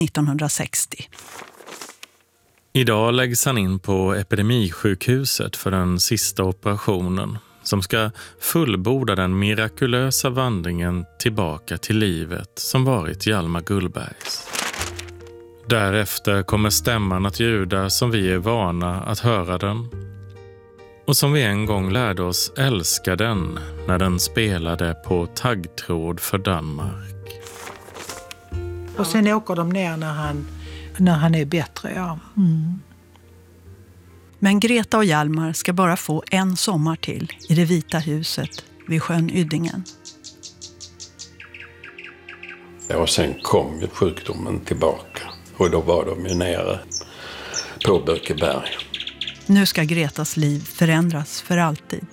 1960. Idag läggs han in på epidemisjukhuset för den sista operationen som ska fullborda den mirakulösa vandringen tillbaka till livet som varit Hjalmar Gullbergs. Därefter kommer stämman att ljuda som vi är vana att höra den och som vi en gång lärde oss älska den när den spelade på taggtråd för Danmark. Och sen åker de ner när han är bättre, ja. Mm. Men Greta och Hjalmar ska bara få en sommar till i det vita huset vid sjön Yddingen. Och sen kom ju sjukdomen tillbaka och då var de ju nere på Bökeberg. Nu ska Gretas liv förändras för alltid.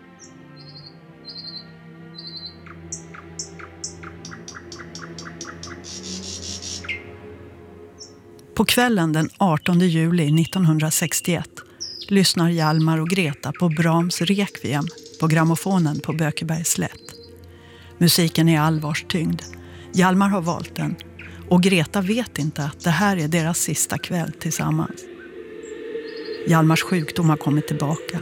På kvällen den 18 juli 1961 lyssnar Hjalmar och Greta på Brahms Requiem på grammofonen på Bökebergs slätt. Musiken är allvarstyngd. Hjalmar har valt den och Greta vet inte att det här är deras sista kväll tillsammans. Hjalmars sjukdom har kommit tillbaka.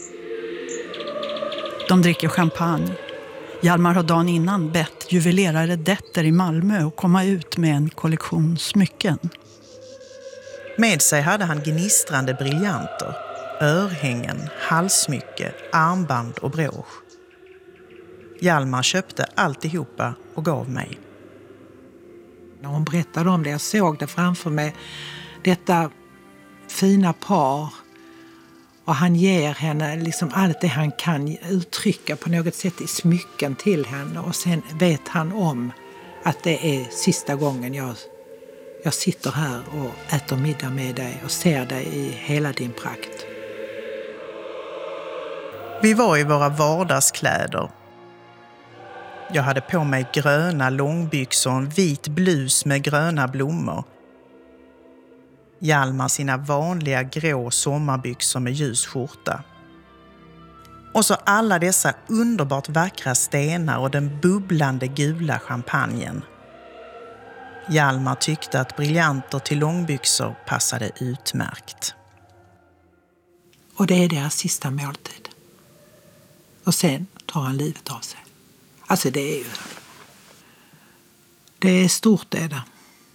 De dricker champagne. Hjalmar har dagen innan bett juvelerare Detter i Malmö att komma ut med en kollektion smycken. Med sig hade han gnistrande briljanter, örhängen, halssmycke, armband och brosch. Hjalmar köpte alltihopa och gav mig. När hon berättade om det, jag såg det framför mig, detta fina par. Och han ger henne liksom allt det han kan uttrycka på något sätt i smycken till henne. Och sen vet han om att det är sista gången jag sitter här och äter middag med dig och ser dig i hela din prakt. Vi var i våra vardagskläder. Jag hade på mig gröna långbyxor och en vit blus med gröna blommor. Hjalmar sina vanliga grå sommarbyxor med ljus skjorta. Och så alla dessa underbart vackra stenar och den bubblande gula champagnen. Hjalmar tyckte att briljanter till långbyxor passade utmärkt. Och det är deras sista måltid. Och sen tar han livet av sig. Alltså det är stort det där.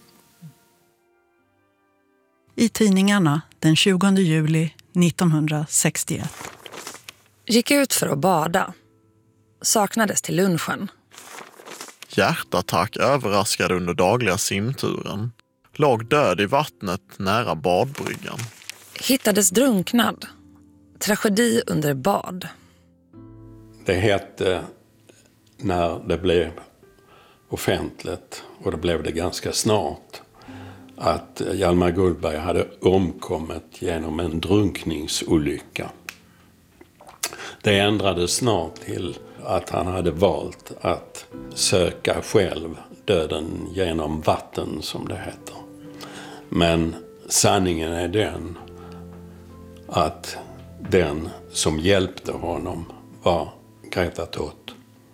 I tidningarna den 20 juli 1961. Gick ut för att bada. Saknades till lunchen. Hjärtattack överraskade under dagliga simturen. Låg död i vattnet nära badbryggan. Hittades drunknad. Tragedi under bad. Det hette, när det blev offentligt, och det blev det ganska snart, att Hjalmar Gullberg hade omkommit genom en drunkningsolycka. Det ändrades snart till att han hade valt att söka själv döden genom vatten, som det heter. Men sanningen är den att den som hjälpte honom var Greta Todt.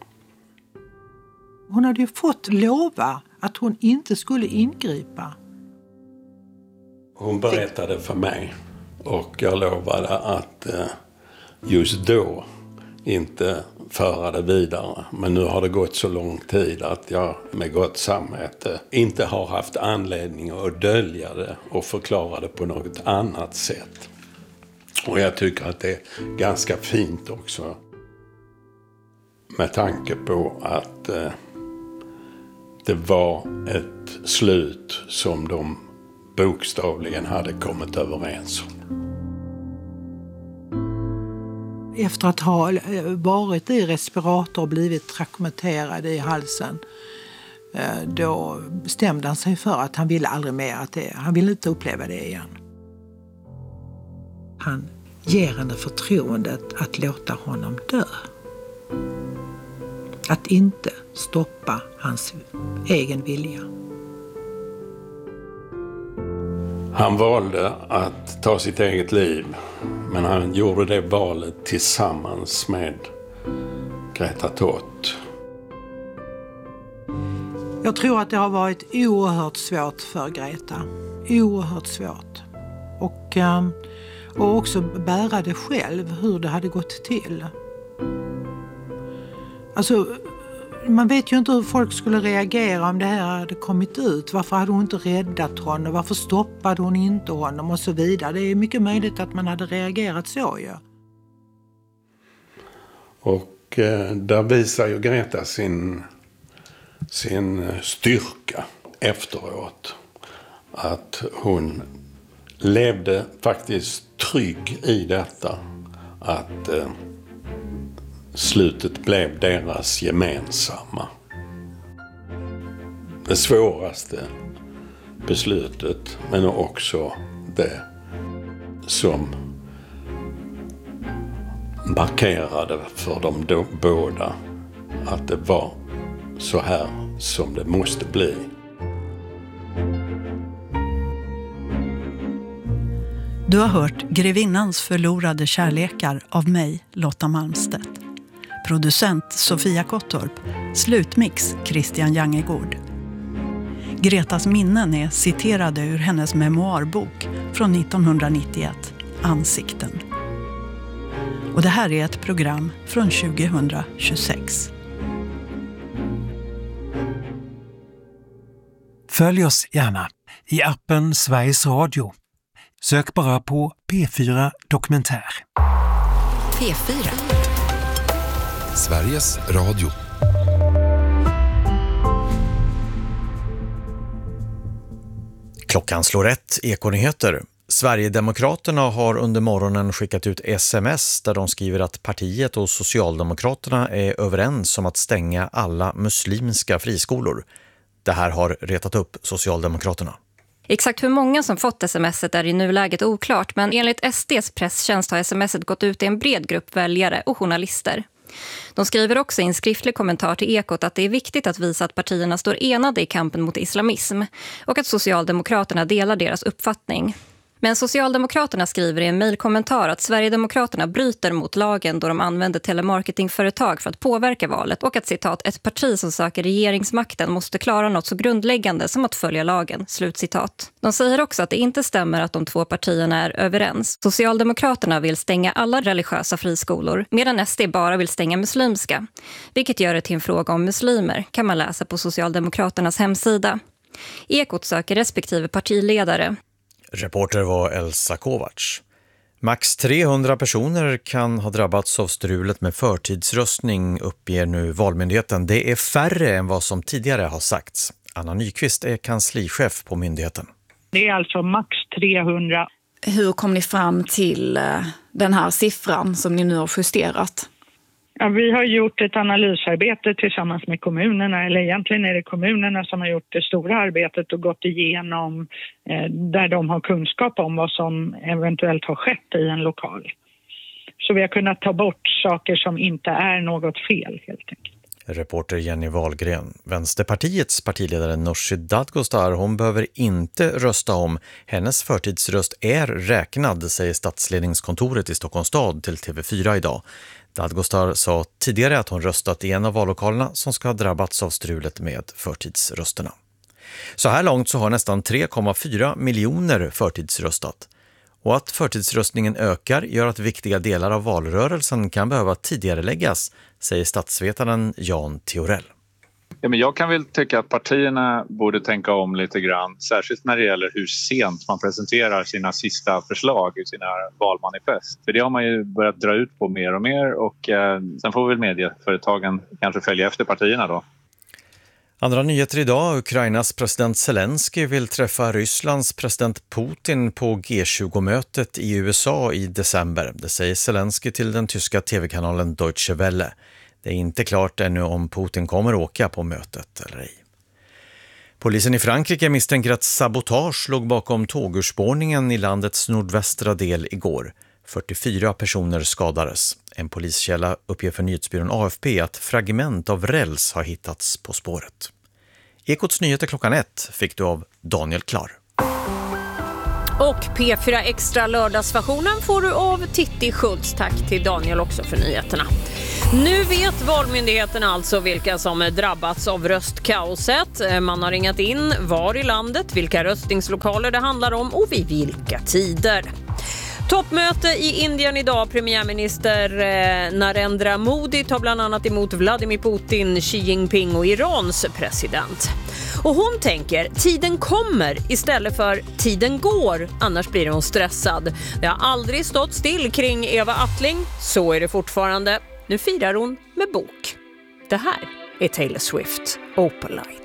Hon hade ju fått lova att hon inte skulle ingripa. Hon berättade för mig och jag lovade att just då inte föra det vidare. Men nu har det gått så lång tid att jag med gott samvete inte har haft anledning att dölja det och förklara det på något annat sätt. Och jag tycker att det är ganska fint också, med tanke på att det var ett slut som de bokstavligen hade kommit överens om. Efter att ha varit i respirator och blivit trakometerad i halsen, då bestämde han sig för att han ville aldrig mer han ville inte uppleva det igen. Han ger henne förtroendet att låta honom dö. Att inte stoppa hans egen vilja. Han valde att ta sitt eget liv, men han gjorde det valet tillsammans med Greta Todt. Jag tror att det har varit oerhört svårt för Greta. Oerhört svårt. Och också bära det själv, hur det hade gått till. Alltså, man vet ju inte hur folk skulle reagera om det här hade kommit ut. Varför hade hon inte räddat honom? Varför stoppade hon inte honom? Och så vidare. Det är mycket möjligt att man hade reagerat så, ja. Och där visar ju Greta sin styrka efteråt. Att hon levde faktiskt trygg i detta. Att slutet blev deras gemensamma. Det svåraste beslutet, men också det som markerade för de båda att det var så här som det måste bli. Du har hört Grevinnans förlorade kärlekar av mig, Lotta Malmstedt. Producent Sofia Kottorp. Slutmix Christian Jangegård. Gretas minnen är citerade ur hennes memoarbok från 1991, Ansikten. Och det här är ett program från 2026. Följ oss gärna i appen Sveriges Radio. Sök bara på P4 Dokumentär. P4. Sveriges Radio. Klockan slår 1, Ekonyheter. Sverigedemokraterna har under morgonen skickat ut sms där de skriver att partiet och Socialdemokraterna är överens om att stänga alla muslimska friskolor. Det här har retat upp Socialdemokraterna. Exakt hur många som fått sms:et är i nuläget oklart, men enligt SD:s presstjänst har sms:et gått ut till en bred grupp väljare och journalister. De skriver också i en skriftlig kommentar till Ekot att det är viktigt att visa att partierna står enade i kampen mot islamism och att Socialdemokraterna delar deras uppfattning. Men Socialdemokraterna skriver i en mejlkommentar att Sverigedemokraterna bryter mot lagen då de använder telemarketingföretag för att påverka valet och att citat, ett parti som söker regeringsmakten måste klara något så grundläggande som att följa lagen, slutcitat. De säger också att det inte stämmer att de två partierna är överens. Socialdemokraterna vill stänga alla religiösa friskolor medan SD bara vill stänga muslimska. Vilket gör det till en fråga om muslimer, kan man läsa på Socialdemokraternas hemsida. Ekot söker respektive partiledare. Reporter var Elsa Kovacs. Max 300 personer kan ha drabbats av strulet med förtidsröstning, uppger nu Valmyndigheten. Det är färre än vad som tidigare har sagts. Anna Nyqvist är kanslichef på myndigheten. Det är alltså max 300. Hur kom ni fram till den här siffran som ni nu har justerat? Ja, vi har gjort ett analysarbete tillsammans med kommunerna, eller egentligen är det kommunerna som har gjort det stora arbetet och gått igenom där de har kunskap om vad som eventuellt har skett i en lokal. Så vi har kunnat ta bort saker som inte är något fel helt enkelt. Reporter Jenny Wahlgren. Vänsterpartiets partiledare Nooshi Dadgostar, hon behöver inte rösta om. Hennes förtidsröst är räknad, säger stadsledningskontoret i Stockholms stad till TV4 idag. Dadgostar sa tidigare att hon röstat i en av vallokalerna som ska ha drabbats av strulet med förtidsrösterna. Så här långt så har nästan 3,4 miljoner förtidsröstat. Och att förtidsröstningen ökar gör att viktiga delar av valrörelsen kan behöva tidigareläggas, säger statsvetaren Jan Theorell. Ja, men jag kan väl tycka att partierna borde tänka om lite grann, särskilt när det gäller hur sent man presenterar sina sista förslag i sina valmanifest. För det har man ju börjat dra ut på mer och mer och sen får väl medieföretagen kanske följa efter partierna då. Andra nyheter idag. Ukrainas president Zelensky vill träffa Rysslands president Putin på G20-mötet i USA i december. Det säger Zelensky till den tyska tv-kanalen Deutsche Welle. Det är inte klart ännu om Putin kommer åka på mötet eller ej. Polisen i Frankrike misstänker att sabotage låg bakom tågurspårningen i landets nordvästra del igår. 44 personer skadades. En poliskälla uppger för nyhetsbyrån AFP att fragment av räls har hittats på spåret. Ekots nyheter klockan 1 fick du av Daniel Klar. Och P4 Extra lördagsversionen får du av Titti Schultz. Tack till Daniel också för nyheterna. Nu vet Valmyndigheten alltså vilka som drabbats av röstkaoset. Man har ringat in var i landet, vilka röstningslokaler det handlar om och vid vilka tider. Toppmöte i Indien idag. Premiärminister Narendra Modi tar bland annat emot Vladimir Putin, Xi Jinping och Irans president. Och hon tänker, tiden kommer istället för tiden går, annars blir hon stressad. Det har aldrig stått still kring Eva Attling, så är det fortfarande. Nu firar hon med bok. Det här är Taylor Swift, Opalite.